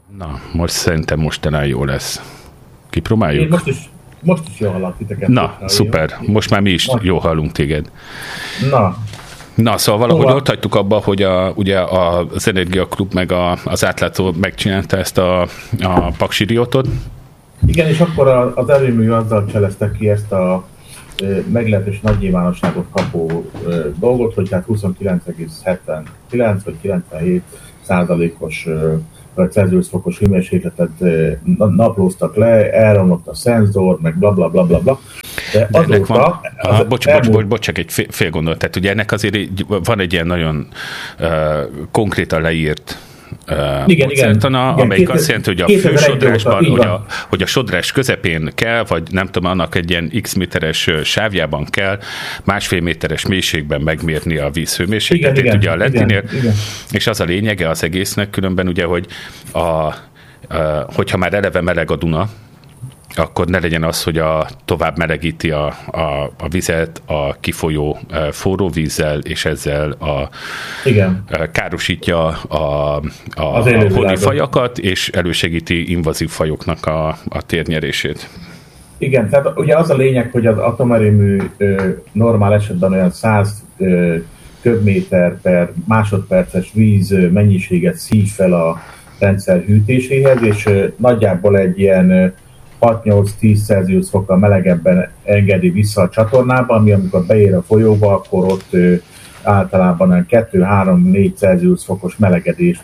Na, most szerintem mostanában jó lesz. Kipróbáljuk? Én most is jól hallak titeket. Na, szuper. Most már mi is jól hallunk téged. Na, szóval valahogy ott hagytuk abba, hogy ugye az Energia Klub meg az átlátszó megcsinálta ezt a Paksi Riótot. Igen, és akkor az erőmű azzal cselezte ki ezt a meglehetős nagy nyilvánosságot kapó dolgot, hogy hát 29,79 vagy 97%-os vagy Celsius fokos hőmérsékletet naplóztak le, elromlott a szenzor, meg bla bla bla bla bla. De ennek van, bocs, csak egy fél gondolat. Tehát ugye ennek azért van egy ilyen nagyon konkrétan leírt módszertana, amelyik azt jelenti, hogy a fősodrásban, hogy a sodrás közepén kell, vagy nem tudom, annak egy ilyen x méteres sávjában kell 1,5 méteres mélységben megmérni a víz hőmérsékletét, ugye a ledinél, és az a lényege az egésznek különben ugye, hogy hogyha már eleve meleg a Duna, akkor ne legyen az, hogy tovább melegíti a vizet a kifolyó forró vízzel, és ezzel károsítja a honi fajakat, és elősegíti invazív fajoknak a térnyerését. Igen, tehát ugye az a lényeg, hogy az atomerőmű normál esetben olyan 100 köbméter per másodperces víz mennyiséget szív fel a rendszer hűtéséhez, és nagyjából egy ilyen 6-8-10 Celsius fokkal melegebben engedi vissza a csatornába, ami amikor beér a folyóba, akkor ott általában 2-3-4 Celsius fokos melegedést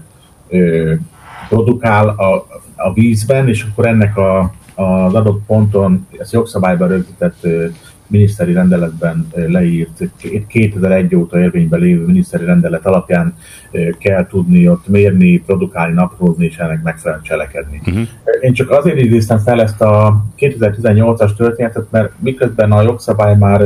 produkál a vízben, és akkor ennek az adott ponton, ezt jogszabályban rögzített miniszteri rendeletben leírt, 2001 óta érvényben lévő miniszteri rendelet alapján kell tudni ott mérni, produkálni, naplózni és ennek megfelelően cselekedni. Én csak azért idéztem fel ezt a 2018-as történetet, mert miközben a jogszabály már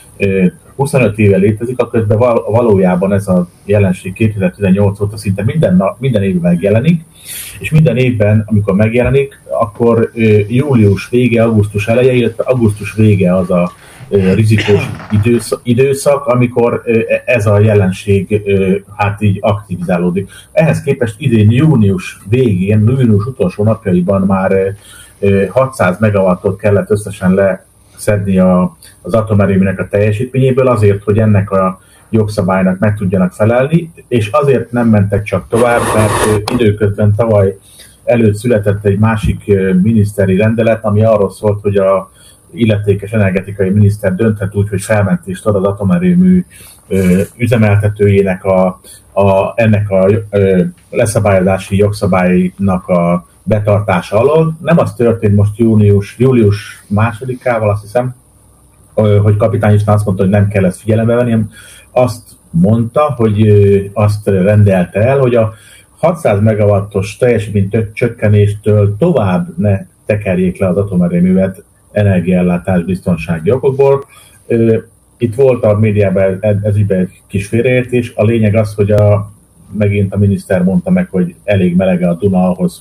25 éve létezik, aközben valójában ez a jelenség 2018 óta szinte minden évben megjelenik, és minden évben, amikor megjelenik, akkor július vége, augusztus eleje, illetve augusztus vége az a rizikós időszak, amikor ez a jelenség hát így aktivizálódik. Ehhez képest idén június végén, június utolsó napjaiban már 600 megawattot kellett összesen leszedni az atomerőműnek a teljesítményéből azért, hogy ennek a jogszabálynak meg tudjanak felelni, és azért nem mentek csak tovább, mert időközben tavaly előtt született egy másik miniszteri rendelet, ami arról szólt, hogy a illetékes energetikai miniszter dönthet úgy, hogy felmentést ad az atomerőmű üzemeltetőjének ennek a leszabályozási jogszabálynak a betartása alól. Nem az történt most július 2-ával, azt hiszem, hogy kapitány István azt mondta, hogy nem kell ezt figyelembe venni, hanem azt mondta, hogy azt rendelte el, hogy a 600 megawattos teljesítmény csökkenéstől tovább ne tekerjék le az atomerőművet energiaellátás biztonsági okokból. Itt volt a médiában ez egy kis félreértés. A lényeg az, hogy megint a miniszter mondta meg, hogy elég melege a Duna ahhoz,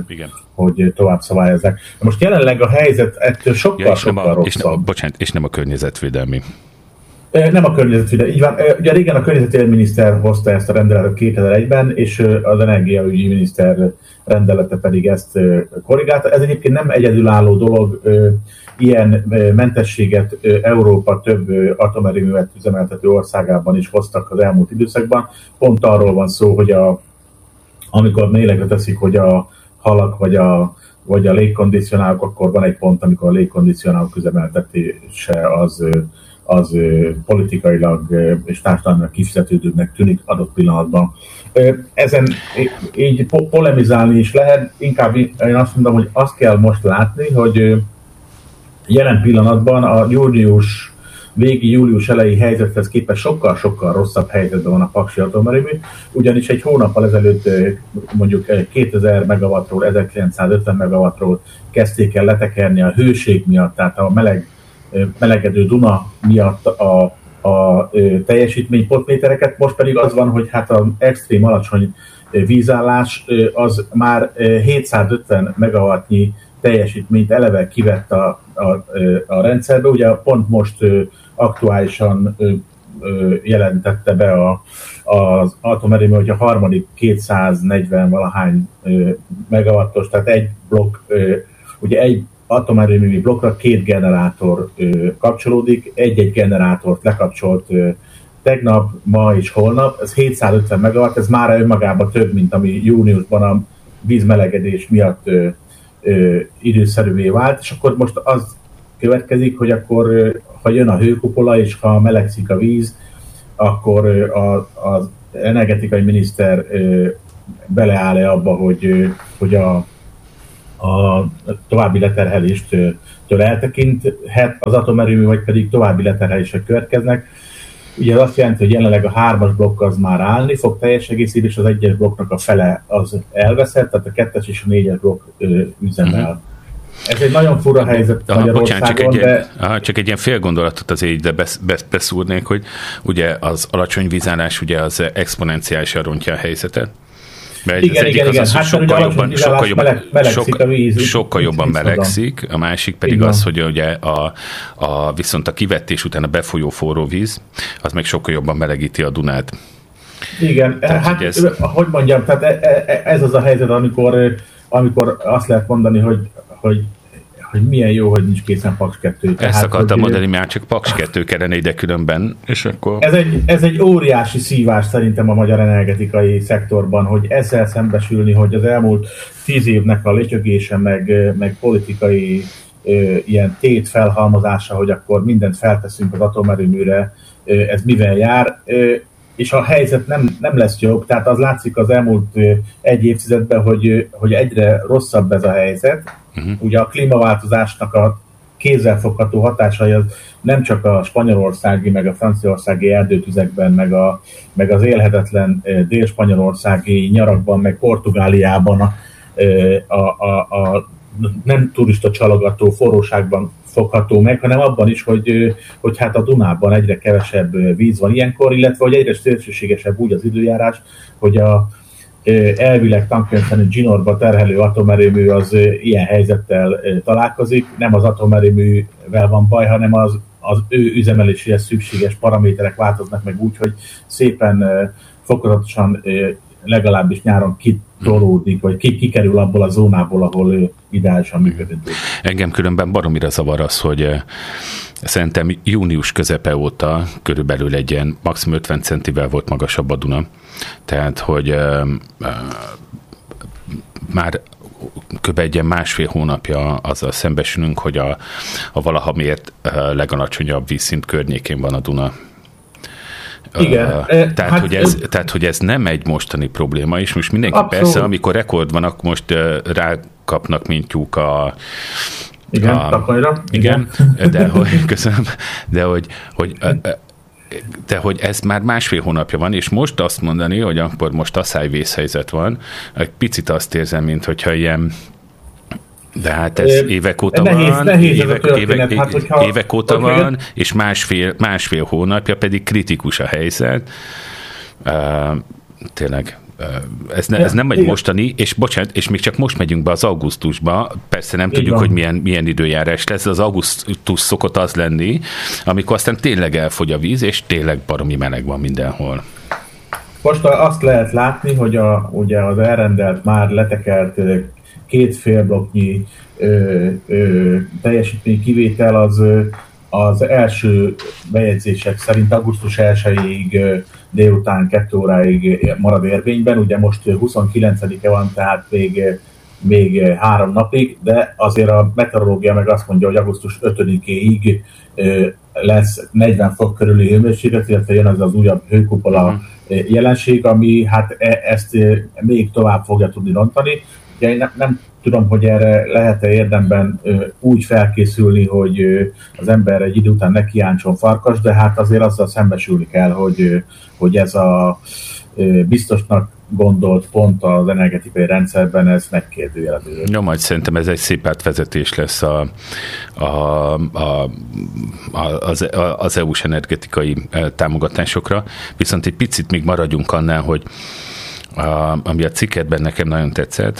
hogy tovább szabályozzák. Most jelenleg a helyzet ettől sokkal rosszabb. És nem a környezetvédelmi. Nem a környezetvédelmi, így van. Ugye régen a környezetvédelmi miniszter hozta ezt a rendeletet 2001-ben, és az energiaügyi miniszter rendelete pedig ezt korrigálta. Ez egyébként nem egyedülálló dolog, ilyen mentességet Európa több atomerőművet üzemeltető országában is hoztak az elmúlt időszakban. Pont arról van szó, hogy amikor mélegre teszik, hogy a halak vagy a légkondicionálók, akkor van egy pont, amikor a légkondicionálók üzemeltetése az politikailag és társadalmilag kifizetődőbbnek tűnik adott pillanatban. Ezen így polemizálni is lehet, inkább én azt mondom, hogy azt kell most látni, hogy jelen pillanatban a június végi, július elejé helyzethez képest sokkal-sokkal rosszabb helyzetben van a Paksi atomerőmű, ugyanis egy hónappal ezelőtt mondjuk 2000 megawattról, 1950 megawattról kezdték el letekerni a hőség miatt, tehát a melegedő Duna miatt a teljesítmény potmétereket, most pedig az van, hogy hát az extrém alacsony vízállás az már 750 megawattnyi teljesítményt eleve kivett a rendszerbe. Ugye pont most aktuálisan jelentette be az atomerőmű, hogy a harmadik 240 valahány megawattos, tehát egy blokk, ugye egy atomerőmű blokkra 2 generátor kapcsolódik, egy-egy generátort lekapcsolt tegnap, ma és holnap, ez 750 megawatt, ez már önmagában több, mint ami júniusban a vízmelegedés miatt időszerűvé vált, és akkor most az következik, hogy akkor, ha jön a hőkupola, és ha melegszik a víz, akkor az energetikai miniszter beleáll-e abba, hogy a további leterheléstől eltekinthet az atomerőmű, vagy pedig további leterhelések következnek. Ugye ez azt jelenti, hogy jelenleg a 3-as blokk az már állni fog teljes egészében, és az 1-es blokknak a fele az elveszett, tehát a 2-es és a 4-es blokk üzemel. Ez egy nagyon fura helyzet Magyarországon, csak egy ilyen fél gondolatot azért ide beszúrnék, hogy ugye az alacsony vízállás ugye az exponenciálisan rontja a helyzetet. Igen. Sokkal jobban melegszik, a másik pedig az, hogy ugye viszont a kivettés után a befolyó forró víz, az meg sokkal jobban melegíti a Dunát. Igen, tehát, hogy mondjam, tehát ez az a helyzet, amikor azt lehet mondani, hogy milyen jó, hogy nincs készen Paks 2. Ezt akartam mondani, már csak Paks 2 kellene ide különben, és akkor... Ez egy óriási szívás szerintem a magyar energetikai szektorban, hogy ezzel szembesülni, hogy az elmúlt 10 évnek a letyögése, meg politikai ilyen tét felhalmozása, hogy akkor mindent felteszünk az atomerőműre, ez mivel jár, és a helyzet nem lesz jobb, tehát az látszik az elmúlt egy évtizedben, hogy egyre rosszabb ez a helyzet. Ugye a klímaváltozásnak a kézzelfogható hatásai az nem csak a spanyolországi, meg a franciaországi erdőtüzekben, meg az élhetetlen dél-spanyolországi nyarakban, meg Portugáliában a nem turista csalogató forróságban fogható meg, hanem abban is, hogy hát a Dunában egyre kevesebb víz van ilyenkor, illetve hogy egyre szélsőségesebb úgy az időjárás, hogy a elvileg tankönyv szerint Zsinorba terhelő atomerőmű az ilyen helyzettel találkozik. Nem az atomerőművel van baj, hanem az ő üzemeléséhez szükséges paraméterek változnak meg úgy, hogy szépen fokozatosan legalábbis nyáron kitolódik, vagy kikerül abból a zónából, ahol ideálisan működik. Engem különben baromira zavar az, hogy szerintem június közepe óta körülbelül egy ilyen maximum 50 centivel volt magasabb a Duna. Tehát, hogy már kb. Egy ilyen 1,5 hónapja azzal szembesülünk, hogy a valaha mért legalacsonyabb vízszint környékén van a Duna. Igen. Tehát, hogy ez nem egy mostani probléma, és most mindenki abszolút. Persze, amikor rekord van, akkor most rákapnak mintyúk Igen. Köszönöm. De hogy ez már 1,5 hónapja van, és most azt mondani, hogy akkor most asszályvészhelyzet van, egy picit azt érzem, mint hogyha ilyen, de hát ez évek óta évek óta van, és másfél hónapja pedig kritikus a helyzet. Tényleg. Ez nem egy mostani, és bocsánat, és még csak most megyünk be az augusztusba, persze nem tudjuk, hogy milyen időjárás lesz, az augusztus szokott az lenni, amikor aztán tényleg elfogy a víz, és tényleg baromi meleg van mindenhol. Most azt lehet látni, hogy ugye az elrendelt, már letekert 2 félblokknyi teljesítmény kivétel az első bejegyzések szerint augusztus 1-ig délután 2 óráig marad érvényben, ugye most 29-e van, tehát még 3 napig, de azért a meteorológia meg azt mondja, hogy augusztus 5-ig lesz 40 fok körüli hőmérséklet, illetve jön az újabb hőkupola jelenség, ami hát ezt még tovább fogja tudni rontani. Ugye nem tudom, hogy erre lehet-e érdemben úgy felkészülni, hogy az ember egy idő után nekiáncson farkas, de hát azért azzal szembesülni kell, hogy ez a biztosnak gondolt pont az energetikai rendszerben, ez megkérdőjelező. No, majd szerintem ez egy szép átvezetés lesz az EU-s energetikai támogatásokra, viszont egy picit még maradjunk annál, hogy ami a cikkedben nekem nagyon tetszett,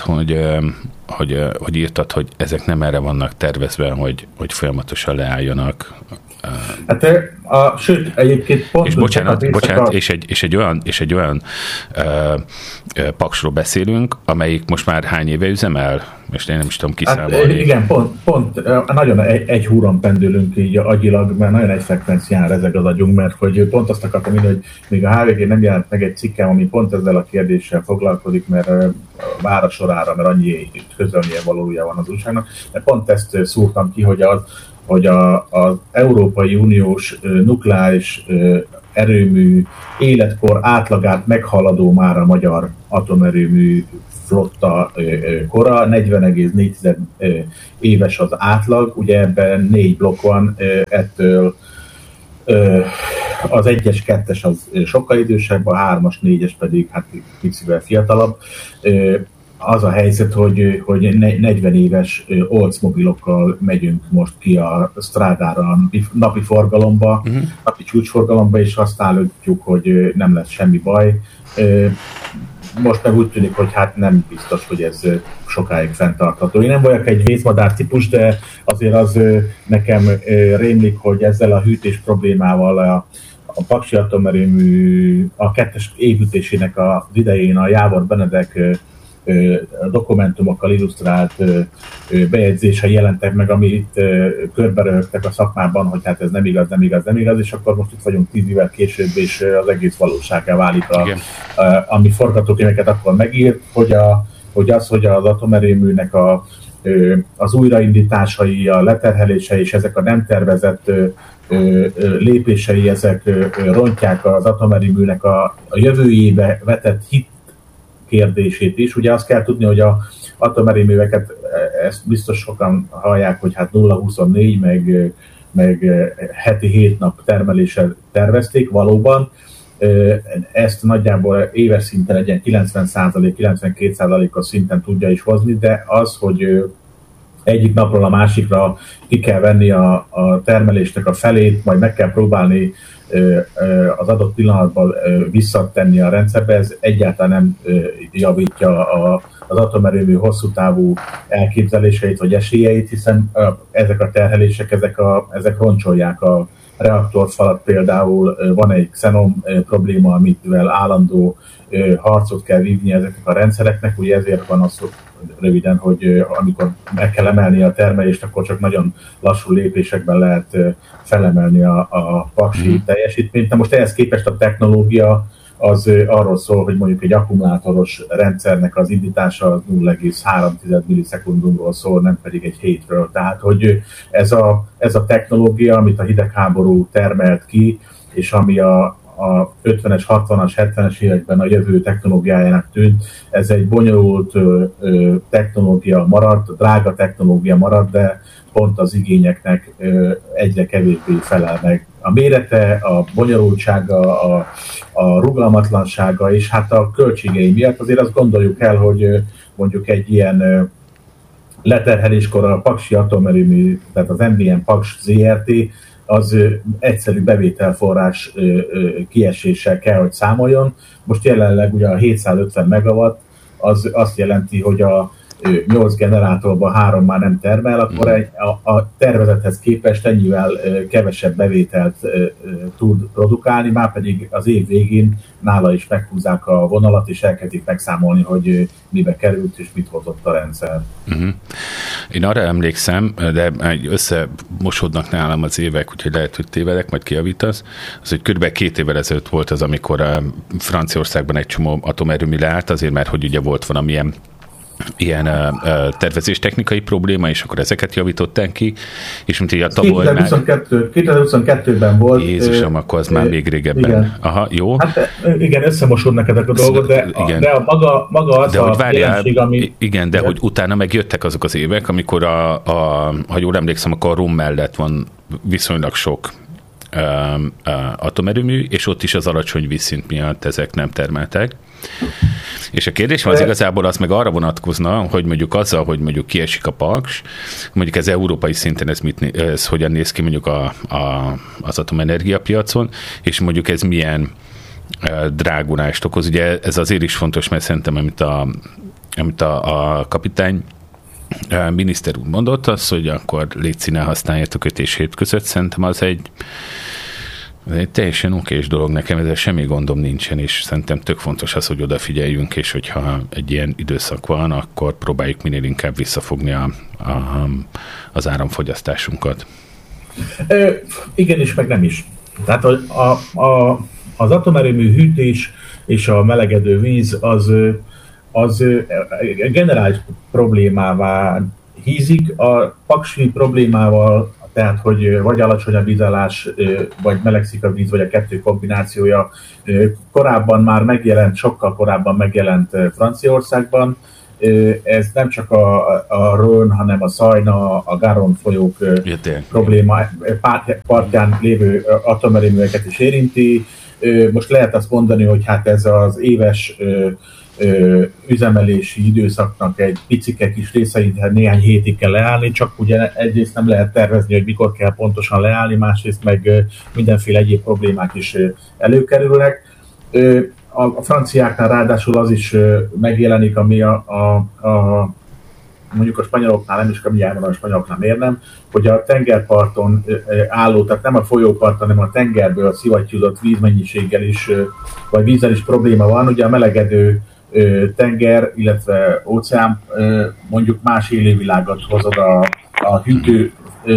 hogy írtad, hogy ezek nem erre vannak tervezve, hogy folyamatosan leálljanak. Hát sőt, egyébként pont... És bocsánat, és egy olyan paksról beszélünk, amelyik most már hány éve üzemel? Most én nem is tudom kiszámolni. Hát, igen, pont nagyon egy húron pendülünk így agyilag, mert nagyon egy frekvencián rezeg az agyunk, mert hogy pont azt akartam írni, hogy még a HVG nem jelent meg egy cikkem, ami pont ezzel a kérdéssel foglalkozik, mert vár a sorára, mert annyi közölnie valója van az újságnak. De pont ezt szúrtam ki, hogy az Európai Uniós nukleáris erőmű életkor átlagát meghaladó már a magyar atomerőmű flotta kora, 40,4 éves az átlag, ugye ebben 4 blokk van, ettől az 1-es, 2-es az sokkal idősebb, a 3-as, 4-es pedig hát picivel fiatalabb. Az a helyzet, hogy 40 éves Oldsmobilokkal megyünk most ki a strádára, napi forgalomba, napi csúcsforgalomba, és azt állítjuk, hogy nem lesz semmi baj. Most meg úgy tűnik, hogy hát nem biztos, hogy ez sokáig fenntartható. Én nem vagyok egy vészmadár típus, de azért az nekem rémlik, hogy ezzel a hűtés problémával a paksi atomerőmű a 2-es évütésének az idején a Jávor Benedek dokumentumokkal illusztrált bejegyzései jelentek meg, amit körberöhögtek a szakmában, hogy hát ez nem igaz, és akkor most itt vagyunk 10 évvel később, és az egész valósággá válik, ami forgatókönyveket akkor megírt, hogy az atomerőműnek az újraindításai, a leterhelése és ezek a nem tervezett lépései, ezek rontják az atomerőműnek a jövőjébe vetett hit kérdését is. Ugye azt kell tudni, hogy az atomerőműveket, ezt biztos sokan hallják, hogy hát 0-24, meg heti 7 nap termeléssel tervezték, valóban. Ezt nagyjából éves szinten egy ilyen 90%-92%-os szinten tudja is hozni, de az, hogy egyik napról a másikra ki kell venni a termelésnek a felét, majd meg kell próbálni az adott pillanatban visszatenni a rendszerbe, ez egyáltalán nem javítja az atomerőmű hosszú távú elképzeléseit vagy esélyeit, hiszen ezek a terhelések, ezek roncsolják a reaktorfalat. Például van egy xenon probléma, amivel állandó harcot kell vívni ezeknek a rendszereknek, ugye ezért van az röviden, hogy amikor meg kell emelni a termelést, akkor csak nagyon lassú lépésekben lehet felemelni a paksi teljesítményt. De most ehhez képest a technológia az arról szól, hogy mondjuk egy akkumulátoros rendszernek az indítása az 0,3 millisekundumról szól, nem pedig egy hétről. Tehát, hogy ez a technológia, amit a hidegháború termelt ki, és ami a 50-es, 60-as, 70-es években a jövő technológiájának tűnt, ez egy bonyolult technológia maradt, drága technológia maradt, de pont az igényeknek egyre kevésbé felel meg. A mérete, a bonyolultsága, a rugalmatlansága és hát a költségei miatt azért azt gondoljuk el, hogy mondjuk egy ilyen leterheléskor a paksi atomerőmű, tehát az MBM Paks ZRT, az egyszerű bevételforrás kieséssel kell, hogy számoljon. Most jelenleg ugye a 750 megawatt az azt jelenti, hogy a 8 generátorban 3 már nem termel, akkor a tervezethez képest ennyivel kevesebb bevételt tud produkálni, már pedig az év végén nála is meghúzzák a vonalat, és elkezdik megszámolni, hogy mibe került, és mit hozott a rendszer. Én arra emlékszem, de összemosodnak nálam az évek, úgyhogy lehet, hogy tévedek, majd kijavítasz, az, hogy kb. 2 évvel ezelőtt volt az, amikor Franciaországban egy csomó atomerőmű leállt, azért mert hogy ugye volt valamilyen ilyen tervezéstechnikai probléma, és akkor ezeket javították ki, és mint így a tavaly 2022-ben volt. Jézusom, akkor az már még régebben. Igen. Aha, jó. Hát igen, összemosodnak ezek a dolgok, de maga az de, a jelenség, ami... Igen, de hogy utána megjöttek azok az évek, amikor ha jól emlékszem, akkor a Rom mellett van viszonylag sok atomerőmű, és ott is az alacsony vízszint miatt ezek nem termeltek. És a kérdés az igazából az meg arra vonatkozna, hogy mondjuk azzal, hogy mondjuk kiesik a Paks, mondjuk ez európai szinten ez hogyan néz ki mondjuk az atomenergiapiacon, és mondjuk ez milyen drágulást okoz. Ugye ez azért is fontos, mert szerintem, amit a kapitány miniszter úr mondott az, hogy akkor légy ne használjátok 5 és 7 között. Szerintem az egy teljesen okés dolog nekem, ezzel semmi gondom nincsen, és szerintem tök fontos az, hogy odafigyeljünk, és hogyha egy ilyen időszak van, akkor próbáljuk minél inkább visszafogni az áramfogyasztásunkat. Igen is, meg nem is. Tehát az atomerőmű hűtés és a melegedő víz az generális problémává hízik. A paksi problémával, tehát hogy vagy alacsony a vízállás, vagy melegszik a víz, vagy a kettő kombinációja korábban már megjelent, sokkal korábban megjelent Franciaországban. Ez nem csak a Rhône, hanem a Szajna, a Garonne folyók probléma partján lévő atomerőműveket is érinti. Most lehet azt mondani, hogy hát ez az éves üzemelési időszaknak egy picike kis részeit néhány hétig kell leállni, csak ugye egyrészt nem lehet tervezni, hogy mikor kell pontosan leállni, másrészt meg mindenféle egyéb problémák is előkerülnek. A franciáknál ráadásul az is megjelenik, ami mondjuk a spanyoloknál nem is, mindjárt a spanyoloknál miért nem, hogy a tengerparton álló, tehát nem a folyóparton, hanem a tengerből szivattyúzott vízmennyiséggel is, vagy vízzel is probléma van. Ugye a melegedő tenger, illetve óceán mondjuk más élővilágot hozod a hűtő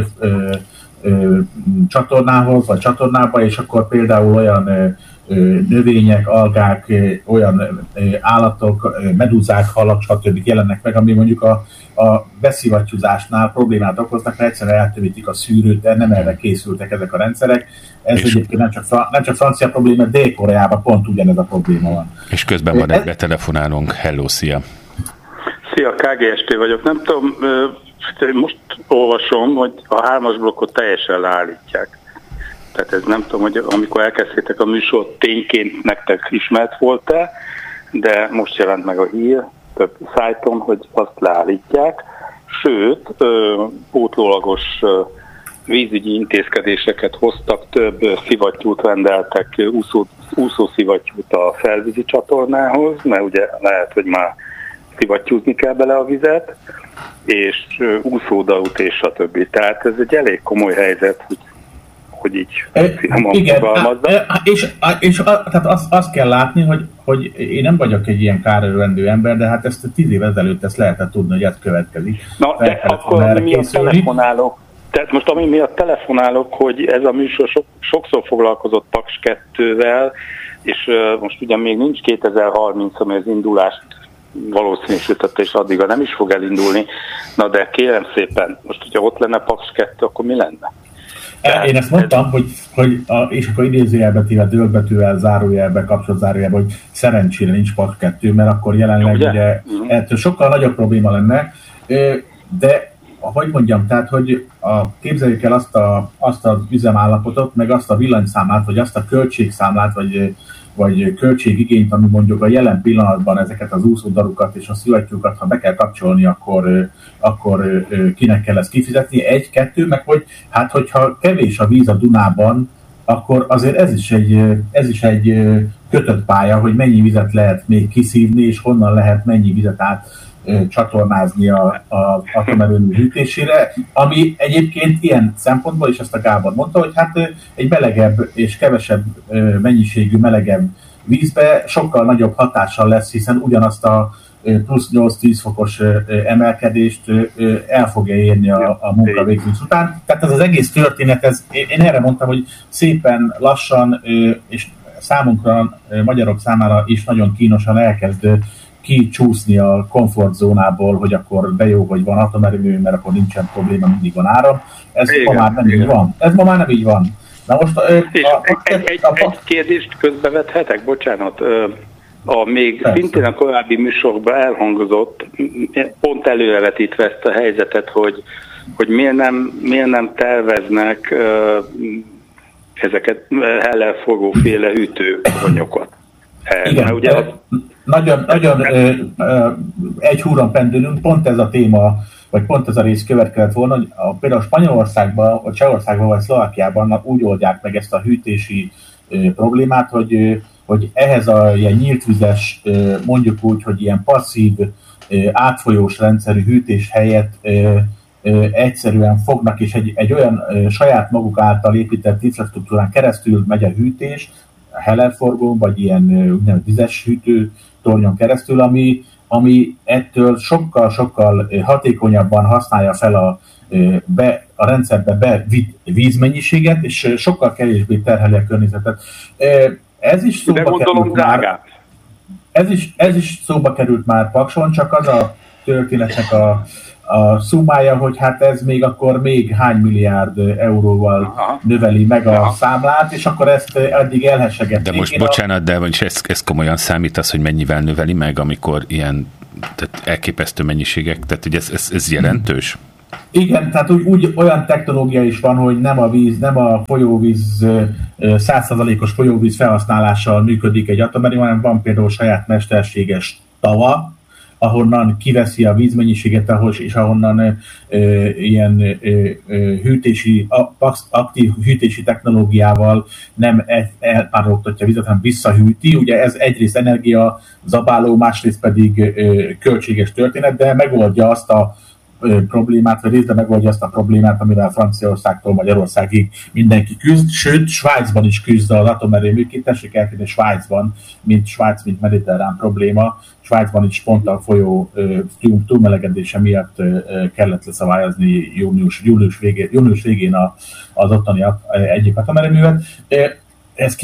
csatornához, vagy csatornába, és akkor például olyan növények, algák, olyan állatok, medúzák, halak, stb. Jelennek meg, ami mondjuk a beszivattyúzásnál problémát okoznak, mert egyszerűen eltövítik a szűrőt, de nem erre készültek ezek a rendszerek. Ez egyébként nem csak francia probléma, Dél-Koreában pont ugyanez a probléma van. És közben van egy betelefonálónk. Hello, szia! Szia, KGST vagyok. Nem tudom, most olvasom, hogy a 3-as blokkot teljesen leállítják. Tehát ez nem tudom, hogy amikor elkezdtétek a műsort, tényként nektek ismert volt-e, de most jelent meg a hír több szájton, hogy azt leállítják. Sőt, pótlólagos vízügyi intézkedéseket hoztak, több szivattyút rendeltek, úszószivattyút a felvízi csatornához, mert ugye lehet, hogy már szivattyúzni kell bele a vizet, és úszódaut és stb. Tehát ez egy elég komoly helyzet, hogy így tehát azt kell látni, hogy én nem vagyok egy ilyen kárörvendő ember, de hát ezt 10 év ezelőtt ezt lehetett tudni, hogy ez következik. Na, de akkor miatt telefonálok. Tehát most ami miatt telefonálok, hogy ez a műsor sokszor foglalkozott Paks 2-vel, és most ugyan még nincs 2030, ami az indulást valószínűsítette, és addiga nem is fog elindulni. Na de kérem szépen, most hogyha ott lenne Paks 2, akkor mi lenne? Én ezt mondtam, és akkor idézőjelbe téve dőlbetűvel, zárójelbe, kapcsolatzárójelbe, hogy szerencsére nincs Paks 2, mert akkor jelenleg ugye ettől sokkal nagyobb probléma lenne, de hogy mondjam, tehát, hogy képzeljük el azt az üzemállapotot, meg azt a villanyszámlát, vagy azt a költségszámlát, vagy költségigényt, ami mondjuk a jelen pillanatban ezeket az úszódarukat és a szivattyúkat, ha be kell kapcsolni, akkor kinek kell ezt kifizetni. 1, 2, meg hogy hát hogyha kevés a víz a Dunában, akkor azért ez is egy kötött pálya, hogy mennyi vizet lehet még kiszívni, és honnan lehet mennyi vizet csatornázni az atomerőmű hűtésére, ami egyébként ilyen szempontból, és ezt a Gábor mondta, hogy hát egy melegebb és kevesebb mennyiségű melegebb vízbe sokkal nagyobb hatással lesz, hiszen ugyanazt a plusz 8-10 fokos emelkedést el fogja érni a munkavégzés után. Tehát ez az egész történet, én erre mondtam, hogy szépen lassan, és számunkra, magyarok számára is nagyon kínosan elkezd kicsúszni a komfortzónából, hogy akkor de jó, hogy van atomerőmű, mert akkor nincsen probléma, mindig van áram. Ez ma már nem így van. Ez ma már nem így van. Na most, egy kérdést közbevethetek? Bocsánat. Még szintén a korábbi műsorban elhangzott, pont előrevetítve ezt a helyzetet, hogy miért nem terveznek ezeket hellelforgóféle hűtőkonyokat. Igen, ugye nagyon egy húron pendülünk, pont ez a téma, vagy pont ez a rész következett volna, hogy például Spanyolországban, vagy Csehországban, vagy Szlovákiában úgy oldják meg ezt a hűtési problémát, hogy hogy ehhez a ilyen nyíltvizes, mondjuk úgy, hogy ilyen passzív, átfolyós rendszerű hűtés helyett egyszerűen fognak, és egy olyan saját maguk által épített infrastruktúrán keresztül megy a hűtés, a Hellerforgón, vagy ilyen úgynevezett vizes hűtőtornyon keresztül, ami ettől sokkal hatékonyabban használja fel a rendszerbe bevitt vízmennyiséget, és sokkal kevésbé terheli a környezetet. Ez is szóba került már. Ez is szóba került már Pakson, csak az a történetnek a szumája, hogy hát ez még hány milliárd euróval növeli meg a számlát, és akkor ezt eddig elhessegették. De most bocsánat, de ez komolyan számítasz, hogy mennyivel növeli meg, amikor ilyen tehát elképesztő mennyiségek, tehát ugye ez jelentős? Igen, tehát úgy olyan technológia is van, hogy nem a folyóvíz 100%-os folyóvíz felhasználással működik egy atomerőmű, hanem van például saját mesterséges tava, ahonnan kiveszi a vízmennyiséget, és ahonnan ilyen aktív hűtési technológiával nem elpárologtatja a vizet, hanem visszahűti. Ugye ez egyrészt energia zabáló, másrészt pedig költséges történet, de megoldja azt a problémát, vagy részben megoldja azt a problémát, amivel Franciaországtól Magyarországig mindenki küzd, sőt, Svájcban is küzd az atomerőműként. Tessék elképzelni, Svájcban, mint mediterrán probléma, Svájcban is pont a folyó túlmelegedése miatt kellett leszabályozni június végén az ottani egyik atomerőművet. Ez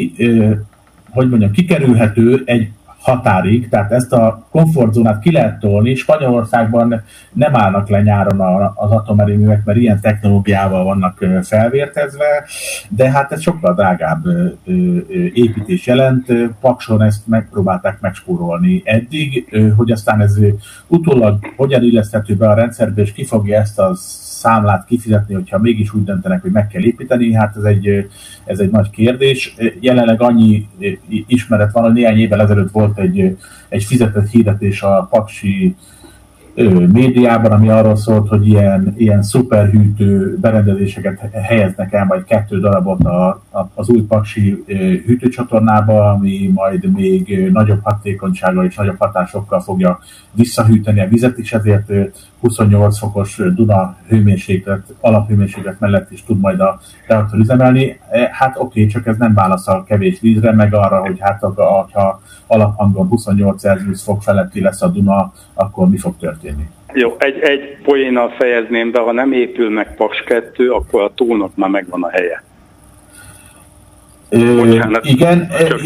kikerülhető egy határig, tehát ezt a komfortzónát ki lehet tolni. Spanyolországban nem állnak le nyáron az atomerőművek, mert ilyen technológiával vannak felvértezve, de hát ez sokkal drágább építés jelent. Pakson ezt megpróbálták megspórolni eddig, hogy aztán ez utólag hogyan illeszthető be a rendszerbe, és ki fogja ezt a számlát kifizetni, hogyha mégis úgy döntenek, hogy meg kell építeni, hát ez egy nagy kérdés. Jelenleg annyi ismeret van, hogy néhány évvel ezelőtt volt egy fizetett hirdetés a paksi médiában, ami arról szólt, hogy ilyen szuperhűtő berendezéseket helyeznek el, majd 2 darabot az új paksi hűtőcsatornába, ami majd még nagyobb hatékonysággal és nagyobb hatásokkal fogja visszahűteni a vizet, és ezért 28 fokos Duna alaphőmérséklet mellett is tud majd a reaktor üzemelni. Hát oké, csak ez nem válasz a kevés vízre, meg arra, hogy hát ha alaphangon 28 Celsius fok feletti lesz a Duna, akkor mi fog történni? Jó, egy poénnal fejezném, de ha nem épül meg Paks 2, akkor a tónak már megvan a helye. Igen,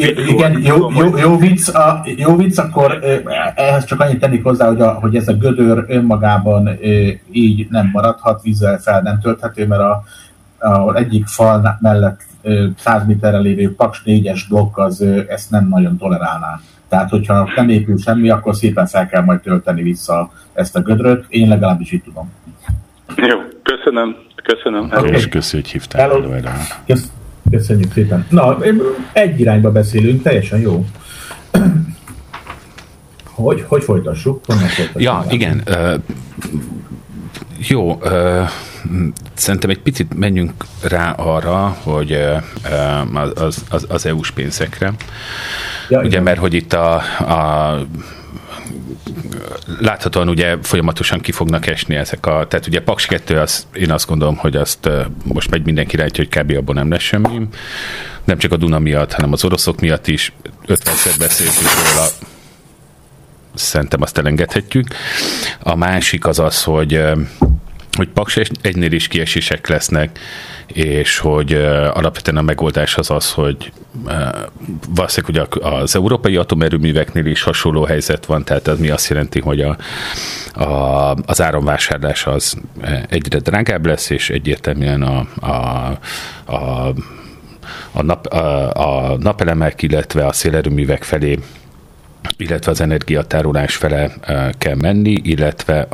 jó vicc, akkor ehhez csak annyit tennék hozzá, hogy ez a gödör önmagában így nem maradhat, vízzel fel nem tölthető, mert az egyik fal mellett 100 méterre lévő Paks 4-es blokk az ezt nem nagyon tolerálná. Tehát, hogyha nem épül semmi, akkor szépen fel kell majd tölteni vissza ezt a gödröt. Én legalábbis így tudom. Jó, köszönöm. És köszönjük, hogy hívtál előre. Köszönjük szépen. Na, egy irányba beszélünk, teljesen jó. Hogy folytassuk? Ja, igen. Jó, szerintem egy picit menjünk rá arra, hogy az EU-s pénzekre. Ja, ugye, mert hogy itt láthatóan ugye folyamatosan ki fognak esni ezek tehát ugye Paks 2, én azt gondolom, hogy azt most megy mindenki rá, hogy kb. Abban nem lesz semmi. Nem csak a Duna miatt, hanem az oroszok miatt is. 50-szer beszéltünk róla, szerintem azt elengedhetjük. A másik az, hogy Paks 1-nél is kiesések lesznek, és hogy alapvetően a megoldás az, hogy valószínűleg ugye az európai atomerőműveknél is hasonló helyzet van, tehát az mi azt jelenti, hogy az áramvásárlás az egyre drágább lesz, és egyértelműen a napelemek, illetve a szélerőművek felé, illetve az energiatárolás fele kell menni, illetve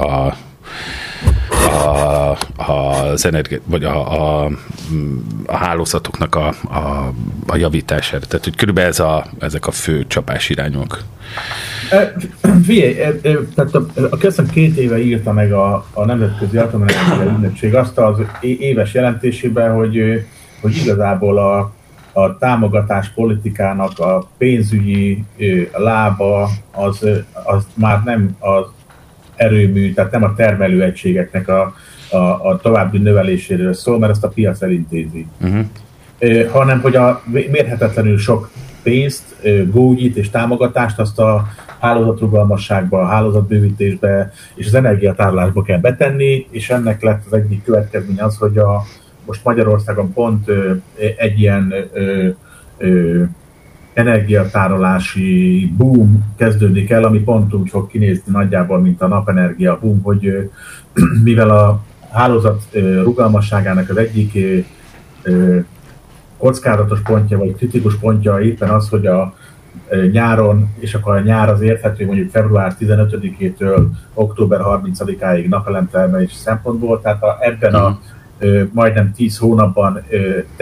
az energia, vagy a hálózatoknak a javítására. Tehát, hogy körülbelül ezek a fő csapásirányok. Figyelj, tehát a 2 éve írta meg a Nemzetközi Atomenergia Ügynökség azt az éves jelentésében, hogy igazából a támogatás politikának a pénzügyi lába az már nem az erőmű, tehát nem a termelőegységeknek a további növeléséről szól, mert ezt a piac elintézi. Hanem hogy a mérhetetlenül sok pénzt, gógyit és támogatást azt a hálózatrugalmasságba, a hálózatbővítésbe és az energiatárolásba kell betenni, és ennek lett az egyik következmény az, hogy most Magyarországon pont egy ilyen energiatárolási boom kezdődik el, ami pont úgy fog kinézni nagyjából, mint a napenergia boom, hogy mivel a hálózat rugalmasságának az egyik kockázatos pontja, vagy kritikus pontja éppen az, hogy a nyáron, és akkor a nyár az érthető mondjuk február 15-től október 30-áig napelemtermelés szempontból, tehát ebben a majdnem 10 hónapban